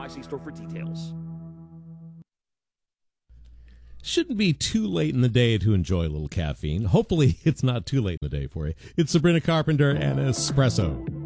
IC store for details. Shouldn't be too late in the day to enjoy a little caffeine. Hopefully, it's not too late in the day for you. It's Sabrina Carpenter and Espresso.